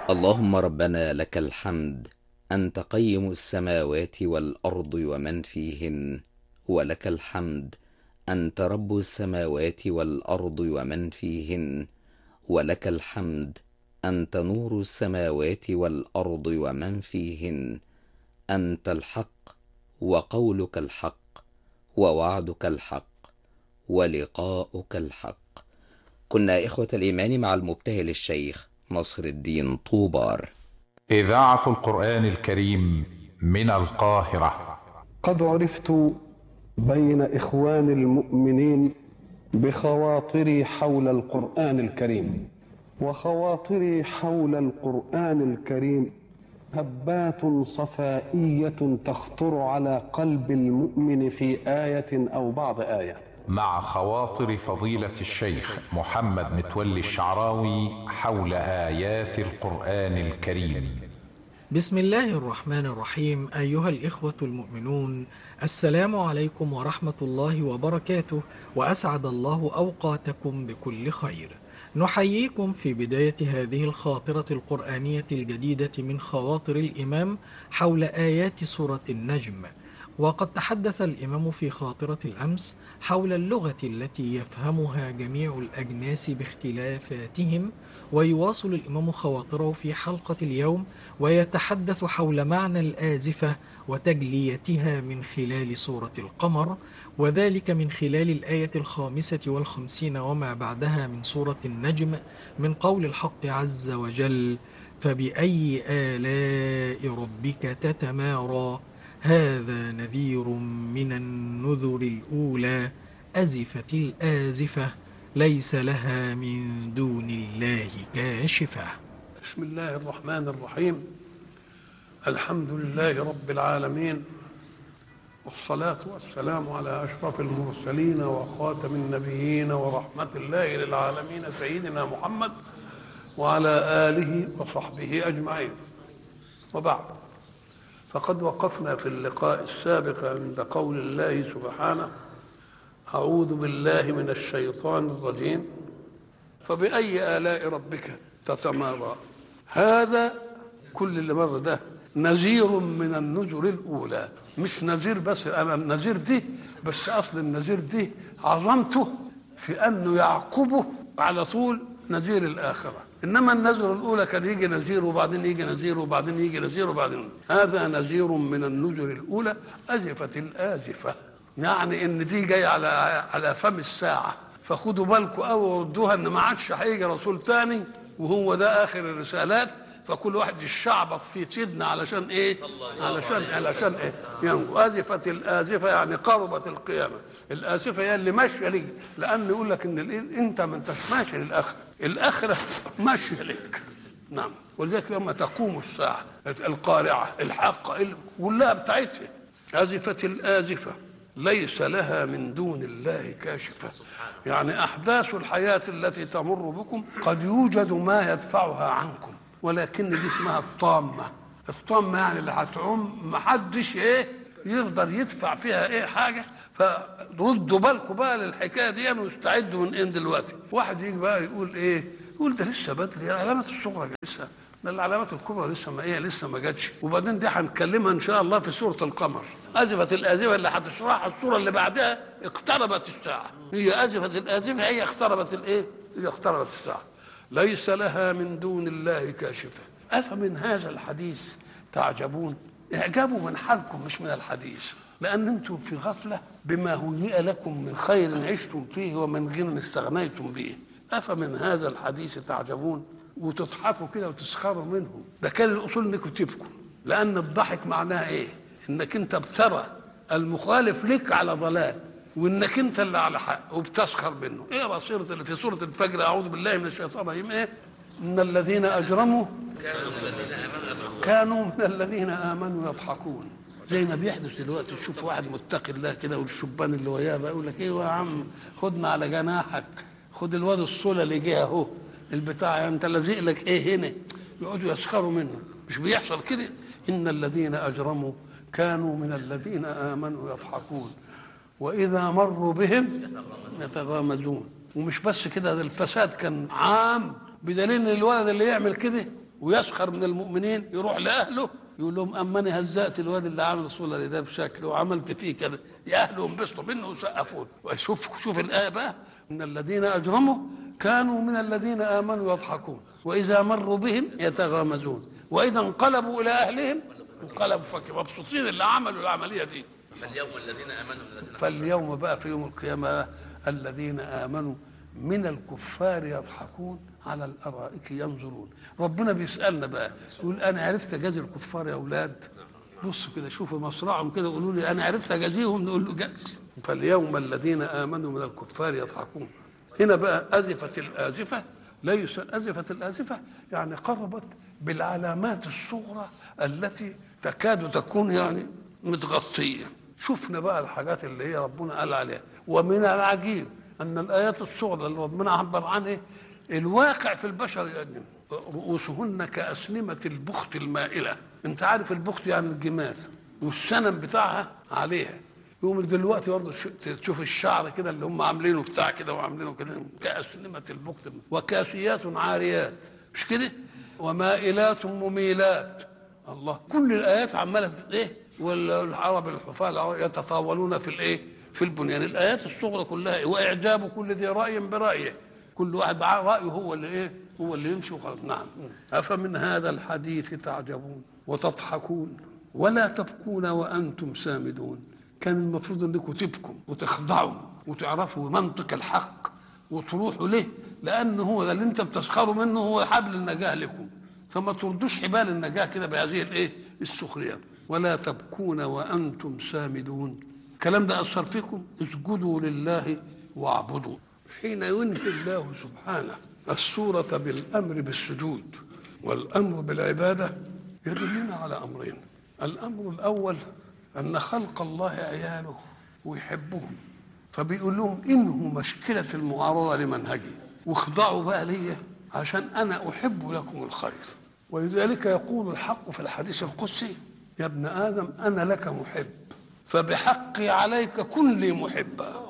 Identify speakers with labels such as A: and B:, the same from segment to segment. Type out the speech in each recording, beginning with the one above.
A: اللهم ربنا لك الحمد، أنت قيم السماوات والأرض ومن فيهن، ولك الحمد، أنت رب السماوات والأرض ومن فيهن، ولك الحمد، أنت نور السماوات والأرض ومن فيهن، أنت الحق، وقولك الحق، ووعدك الحق، ولقاؤك الحق. كنا إخوة الإيمان مع المبتهل الشيخ نصر الدين طوبار.
B: إذاعة القرآن الكريم من القاهرة.
C: قد عرفت بين إخوان المؤمنين بخواطري حول القرآن الكريم، وخواطري حول القرآن الكريم هبات صفائية تخطر على قلب المؤمن في آية أو بعض آية.
B: مع خواطر فضيلة الشيخ محمد متولي الشعراوي حول آيات القرآن الكريم.
D: بسم الله الرحمن الرحيم. أيها الإخوة المؤمنون، السلام عليكم ورحمة الله وبركاته، وأسعد الله أوقاتكم بكل خير. نحييكم في بداية هذه الخاطرة القرآنية الجديدة من خواطر الإمام حول آيات سورة النجم. وقد تحدث الإمام في خاطرة الأمس حول اللغة التي يفهمها جميع الأجناس باختلافاتهم، ويواصل الإمام خواطره في حلقة اليوم ويتحدث حول معنى الآزفة وتجليتها من خلال سورة القمر، وذلك من خلال الآية 55 وما بعدها من سورة النجم، من قول الحق عز وجل: فبأي آلاء ربك تتمارى، هذا نذير من النذر الأولى، أزفت الآزفة، ليس لها من دون الله كاشفة.
E: بسم الله الرحمن الرحيم. الحمد لله رب العالمين، والصلاة والسلام على أشرف المرسلين وخاتم النبيين ورحمة الله للعالمين سيدنا محمد وعلى آله وصحبه أجمعين، وبعد. فقد وقفنا في اللقاء السابق عند قول الله سبحانه: أعوذ بالله من الشيطان الرجيم، فبأي آلاء ربك تتمارى. هذا كل اللي مر ده نذير من النذر الأولى، مش نذير بس، أنا النذير دي بس، أصل النذير دي عظمته في أنه يعقبه على طول نذير الآخرة، إنما النذر الأولى كان يجي نذير وبعدين يجي نذير وبعدين يجي نذير وبعدين. هذا نذير من النذر الأولى، أزفت الآزفة، يعني إن دي جاي على فم الساعة، فخدوا بالكم أو وردوها إن ما عادش هيجي رسول تاني وهو ده آخر الرسالات، فكل واحد يشعبط في سيدنا علشان إيه؟ علشان إيه؟ يعني أزفت الآزفة يعني قربت القيامة. الآسفة هي اللي ماشية لك، لأن يقول لك إن أنت ما أنتش ماشي للآخرة، الآخرة ماشية لك. نعم، ولذلك لما تقوم الساعة القارعة الحاقة كلها بتاعتها. أزفت الآزفة، ليس لها من دون الله كاشفة، يعني أحداث الحياة التي تمر بكم قد يوجد ما يدفعها عنكم، ولكن دي اسمها الطامة. الطامة يعني اللي هتعوم محدش إيه يقدر يدفع فيها ايه حاجه. فردوا بالكم بقى للحكايه دي واستعدوا من ان دلوقتي. واحد يجي بقى يقول ايه؟ يقول ده لسه بدري، العلامات الصغرى لسه، ده العلامات الكبرى لسه ما جاتش. وبعدين دي هنتكلمها ان شاء الله في سوره القمر. ازفت الازفه اللي هتشرحها السوره اللي بعدها اقتربت الساعه. هي ازفت الازفه، هي اقتربت الايه؟ هي اقتربت الساعه. ليس لها من دون الله كاشفه. افمن هذا الحديث تعجبون؟ اعجبوا من حالكم مش من الحديث، لأن أنتم في غفلة بما هيئ لكم من خير عشتم فيه ومن غنى استغنيتم به. أفمن هذا الحديث تعجبون؟ وتضحكوا كده وتسخروا منه. ده كان الأصول إنكم تبكوا، لأن الضحك معناها إيه؟ إنك أنت بترى المخالف لك على ضلال، وإنك أنت اللي على حق وبتسخر منه. إيه سورة اللي في سورة الفجر: أعوذ بالله من الشيطان الرجيم، إيه؟ إن الذين أجرموا كانوا من الذين آمنوا يضحكون. زي ما بيحدث دلوقتي، تشوف واحد متقي الله كده والشبان اللي وياه بقى يقول لك: ايه يا عم، خدنا على جناحك، خد الواد الصوله اللي جه اهو البتاع، يعني انت لازق لك ايه هنا؟ يقعدوا يسخروا منه. مش بيحصل كده؟ ان الذين اجرموا كانوا من الذين امنوا يضحكون واذا مروا بهم يتغامزون. ومش بس كده، ده الفساد كان عام، بدليل ان الولد اللي يعمل كده ويسخر من المؤمنين، يروح لاهله يقول لهم اماني هزأت الواد اللي عامل الصوره ده بشكل وعملت فيه كده، يا اهله انبسطوا منه وسقفوا. وشوف الايه بقى، ان الذين اجرموا كانوا من الذين امنوا يضحكون واذا مروا بهم يتغامزون واذا انقلبوا الى اهلهم انقلبوا مبسوطين اللي عملوا العمليه دي. فاليوم بقى في يوم القيامه الذين امنوا من الكفار يضحكون على الارائك ينظرون. ربنا بيسالنا بقى يقول انا عرفت اجازي الكفار يا اولاد؟ بصوا كده شوفوا مصرعهم كده وقولوا لي انا عرفت اجازيهم، نقول له جاز. فاليوم الذين امنوا من الكفار يضحكون. هنا بقى ازفت الازفه، ليس ازفت الازفه يعني قربت بالعلامات الصغرى التي تكاد تكون يعني متغطيه. شفنا بقى الحاجات اللي هي ربنا قال عليها. ومن العجيب ان الايات الصغرى اللي ربنا عبر عن ايه الواقع في البشر، يعني رؤوسهن كاسنمه البخت المائله. انت عارف البخت يعني الجمال والسنم بتاعها عليها. يوم دلوقتي برضه تشوف الشعر كده اللي هم عاملينه بتاع كده وعاملينه كده كاسنمه البخت. وكاسيات عاريات، مش كده؟ ومائلات مميلات. الله، كل الايات عماله ايه؟ والعرب الحفاة يتطاولون في الايه؟ في البنيان. الايات الصغرى كلها واعجاب كل ذي راي برايه، كل واحد رايه هو اللي ايه؟ هو اللي يمشي وخلاص. نعم. افمن هذا الحديث تعجبون وتضحكون ولا تبكون وانتم سامدون. كان المفروض انكم تبكوا وتخضعوا وتعرفوا منطق الحق وتروحوا له، لان هو ده اللي انت بتسخروا منه، هو حبل النجاه لكم. فما تردوش حبال النجاه كده بهذه الايه؟ السخريه. ولا تبكون وانتم سامدون. الكلام ده اثر فيكم؟ اسجدوا لله واعبدوا. حين ينهي الله سبحانه السوره بالامر بالسجود والامر بالعباده يدلنا على امرين. الامر الاول ان خلق الله عياله ويحبهم، فبيقول لهم انهوا مشكله المعارضه لمنهجي واخضعوا بقى لي عشان انا احب لكم الخير. ولذلك يقول الحق في الحديث القدسي: يا ابن آدم أنا لك محب فبحقي عليك كن لي محبا.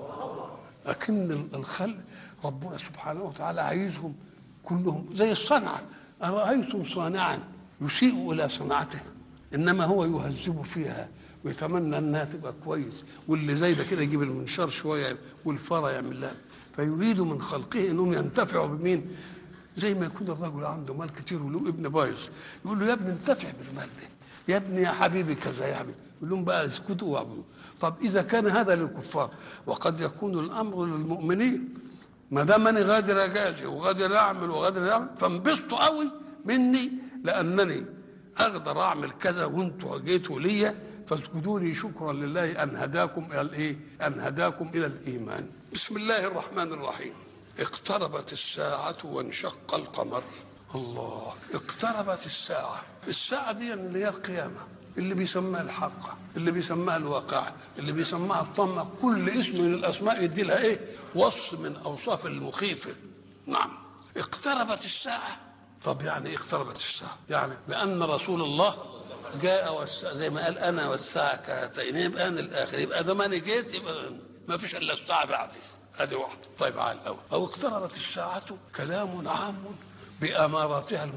E: لكن الخلق ربنا سبحانه وتعالى عايزهم كلهم زي الصنعة. أرأيتم صانعا يسيء إلى صنعته إنما هو يهذب فيها ويتمنى أنها تبقى كويس، واللي زي ده كده يجيب المنشار شوية والفرة يعمل لها. فيريد من خلقه أنهم ينتفعوا بمين؟ زي ما يكون الرجل عنده مال كتير وله ابن بايظ، يقول له يا ابني انتفع بالمال ده، يا ابني يا حبيبي كذا يا حبيبي. يقول لهم بقى اسكتوا واعبدوا. طب اذا كان هذا للكفار وقد يكون الامر للمؤمنين، ما دام انا غادر اجازي وغادر اعمل وغادر اعمل، فانبسطوا قوي مني لانني اقدر اعمل كذا وانتوا جيتوا ليا، فاسجدوا لي شكرا لله ان هداكم الى الايه؟ ان هداكم الى الايمان. بسم الله الرحمن الرحيم. اقتربت الساعة وانشق القمر. الله، اقتربت الساعة. الساعة دي اللي هي القيامة، اللي بيسماها الحق، اللي بيسماها الواقع، اللي بيسماها الطمة. كل اسم من الأسماء يدي لها إيه؟ وصف من أوصاف المخيفة. نعم. اقتربت الساعة. طب يعني إيه اقتربت الساعة؟ يعني لأن رسول الله جاء زي ما قال أنا والساعة كهاتين، يبقى أنا الآخر، يبقى ده ما أنا جيت يبقى ما فيش إلا الساعة بعدي. هذه واحدة. طيب على الأول. أو اقتربت الساعة كلام عام بأماراتها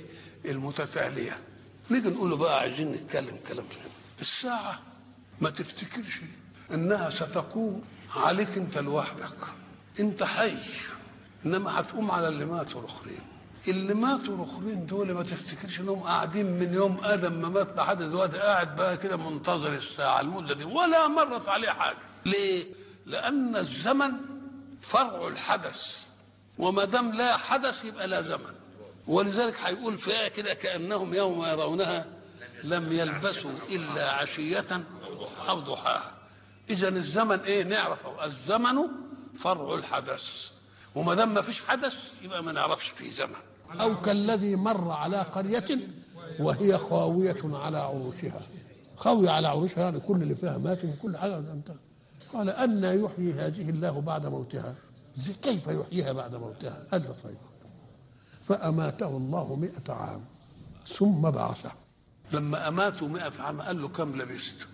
E: المتتالية. نيجي نقول له بقى عايزين نتكلم كلام زين. الساعة ما تفتكرش إنها ستقوم عليك أنت لوحدك، أنت حي، إنما هتقوم على اللي ماتوا الآخرين. اللي ماتوا الآخرين دول ما تفتكرش إنهم قاعدين من يوم آدم ما مات لحد دلوقتي قاعد بقى كده منتظر الساعة المدة دي ولا مرت عليه حاجة. ليه؟ لأن الزمن فرع الحدث، وما دام لا حدث يبقى لا زمن. ولذلك هيقول في آية كده: كأنهم يوم يرونها لم يلبسوا إلا عشية أو ضحاها. إذن الزمن إيه؟ نعرفه، الزمن فرع الحدث، وما دام ما فيش حدث يبقى ما نعرفش فيه زمن. أو كالذي مر على قرية وهي خاوية على عروشها. خاوية على عروشها يعني كل اللي فيها مات وكل حاجة انتهى. قال أن يحيي هذه الله بعد موتها؟ كيف يحييها بعد موتها؟ قال له طيب. فأماته الله 100 عام ثم بعثه. لما أماته 100 عام قال له كم لبست؟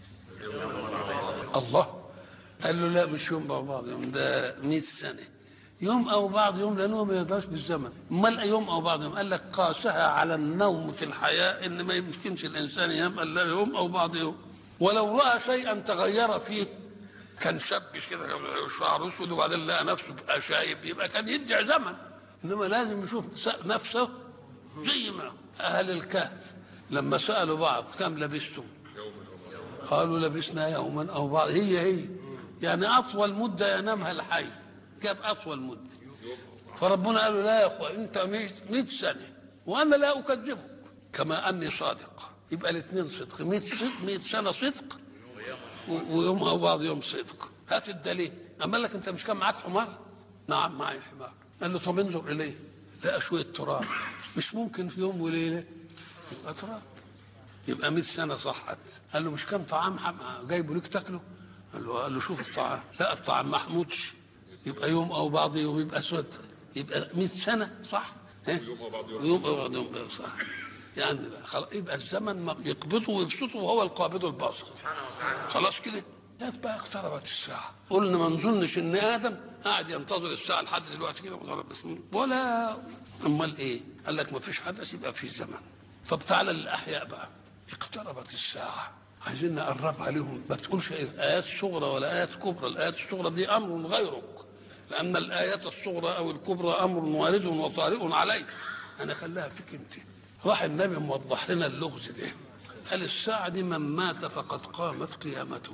E: الله. قال له لا مش يوم مع بعض، ده 100 سنة. يوم أو بعض يوم، لأنه ما يقدرش بالزمن. أمال يوم أو بعض يوم؟ قال لك قاسها على النوم في الحياة، إن ما يمكنش الإنسان ينام إلا يوم أو بعض يوم. ولو رأى شيئا تغير فيه، كان شبش كده شعره اسود وبعدين لقى نفسه بقى شايب، يبقى كان يدعي زمن. انما لازم يشوف نفسه زي ما اهل الكهف لما سالوا بعض كم لبستم؟ قالوا لبسنا يوما او بعض. هي يعني اطول مده ينامها الحي، جاب اطول مده. فربنا قال له لا يا اخوة، انت 100 سنه وانا لا اكذبك كما اني صادق. يبقى الاثنين صدق. 100 سنه صدق ويوم او بعض يوم صدق. هات الدليل. اما لك انت مش كان معاك حمار؟ نعم معي حمار. قال له طب انظر اليه، لقى شويه تراب. مش ممكن في يوم وليله يبقى تراب. يبقى 100 سنه صحت. قال له مش كان طعام جايبه ليك تاكله؟ قال له شوف الطعام. لا الطعام ما حموتش. يبقى يوم او بعض يوم يبقى اسود. يبقى 100 سنه صح؟ يوم او بعض يوم صح. يعني خلاص يبقى الزمن يقبضه ويبسطه وهو القابض الباسط. خلاص كده. لا بقى اقتربت الساعه. قلنا ما نظنش ان ادم قاعد ينتظر الساعه لحد دلوقتي كده ولا امال ايه؟ قال لك ما فيش حدث يبقى في زمن. فبتعالى للاحياء بقى. اقتربت الساعه، عايزين نقربها لهم. ما تقولش ايات صغرى ولا ايات كبرى. الايات الصغرى دي امر غيرك، لان الايات الصغرى او الكبرى امر وارد وطارئ عليك. انا خليها فيك انت. راح النبي موضح لنا اللغز ده. قال الساعة دي من مات فقد قامت قيامته.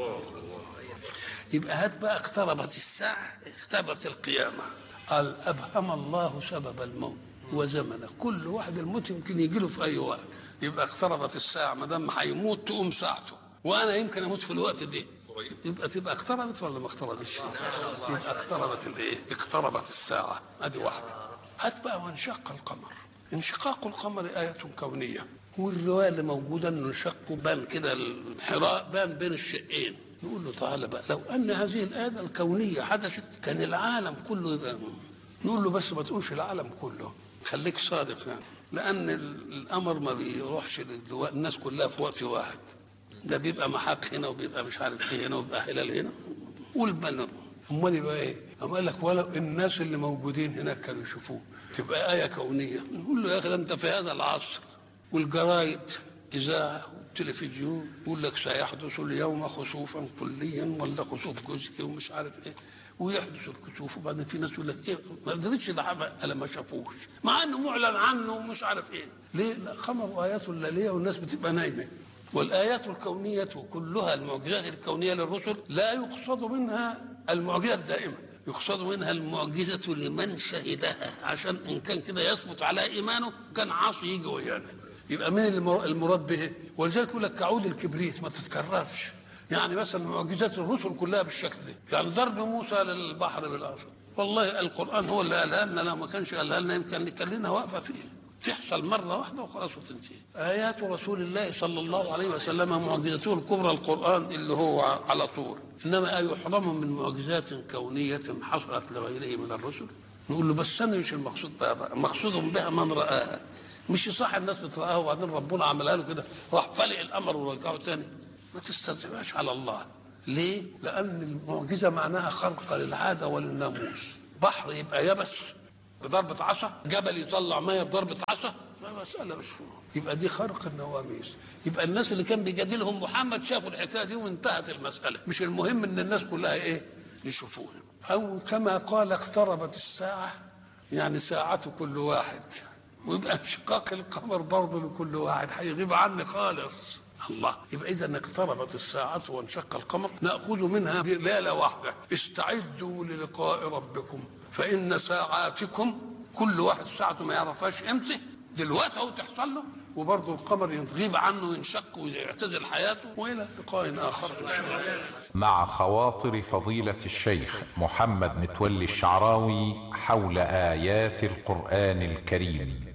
E: يبقى هات بقى اقتربت الساعة، اقتربت القيامة. قال أبهم الله سبب الموت وزمنه. كل واحد الموت يمكن يجي له في أي وقت. يبقى اقتربت الساعة، ما دام هيموت تقوم ساعته، وأنا يمكن أموت في الوقت ده. يبقى تبقى اقتربت ولا ما اقتربتش؟ يبقى اقتربت الايه؟ اقتربت الساعة. ادي واحدة. هات بقى وانشق القمر. انشقاق القمر آية كونية. والرواية اللي موجودة انه انشقه بان كده الحراء بان بين الشقين. نقول له تعالى بقى، لو ان هذه الآية الكونية حدثت كان العالم كله يبقى. نقول له بس ما تقولش العالم كله، خليك صادق يعني، لأن الأمر ما بيروحش الناس كلها في وقت واحد. ده بيبقى محاق هنا وبيبقى مش عارف ايه هنا وبيبقى هلال هنا والبلد. امال يبقى ايه؟ أما قال لك ولو الناس اللي موجودين هناك كانوا يشوفوه تبقى آية كونية. نقول له يا أخي أنت في هذا العصر والجرايد إذاعة والتلفزيون يقول لك سيحدث اليوم خسوفا كليا ولا خسوف جزئي ومش عارف ايه، ويحدث الكسوف. وبعدين في ناس يقول لك ايه ما قدرتش الا ما شافوش، مع انه معلن عنه ومش عارف ايه. ليه؟ لا قمر آيات الليلية والناس بتبقى نايمة. والآيات الكونية كلها المعجزات الكونية للرسل لا يقصد منها المعجزة الدائمة، يقصد منها المعجزة لمن شهدها، عشان إن كان كده يثبت على إيمانه كان عاصي يجي ويانا. يبقى مين المراد به؟ ولذلك يقول لك كعود الكبريت ما تتكررش. يعني مثلا معجزات الرسل كلها بالشكل ده. يعني ضرب موسى للبحر بالعصا، والله القرآن هو اللي قالها لنا، لو ما كانش قالها لنا يمكن كان لنا واقفة فيه. تحصل مرة واحدة وخلاص وتنتهي. آيات رسول الله صلى الله عليه وسلم معجزته الكبرى القرآن اللي هو على طول. إنما يحرم من معجزات كونية حصلت لغيره من الرسل. نقول له بس أنا مش المقصود بها، مقصود بها من رآها. مش صح الناس بترآها وبعدين ربنا عملها له كده راح فلق الأمر ورجعه تاني. ما تستهزئش على الله. ليه؟ لأن المعجزة معناها خرق للعادة وللناموس. بحر يبقى يبس بضربة عصا، جبل يطلع ميه بضربة عصا، ما مسألة مش يبقى دي خرق النواميس. يبقى الناس اللي كان بيجادلهم محمد شافوا الحكاية دي وانتهت المسألة. مش المهم ان الناس كلها ايه يشوفوها. او كما قال اقتربت الساعة، يعني ساعة كل واحد، ويبقى انشقاق القمر برضه لكل واحد هيغيب عني خالص. الله. يبقى إذا اقتربت الساعة وانشق القمر نأخذ منها ليلة واحدة. استعدوا للقاء ربكم فإن ساعاتكم كل واحد ساعته ما يعرفهاش امتى دلوقتي اهو تحصل له، وبرضه القمر يغيب عنه وينشق ويعتزل حياته. والى لقاء اخر ان شاء الله.
B: مع خواطر فضيلة الشيخ محمد متولي الشعراوي حول آيات القرآن الكريم.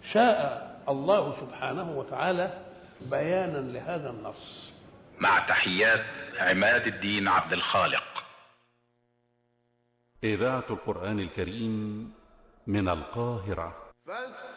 E: شاء الله سبحانه وتعالى بيانا لهذا النص.
F: مع تحيات عماد الدين عبد الخالق.
G: إذاعة القرآن الكريم من القاهرة.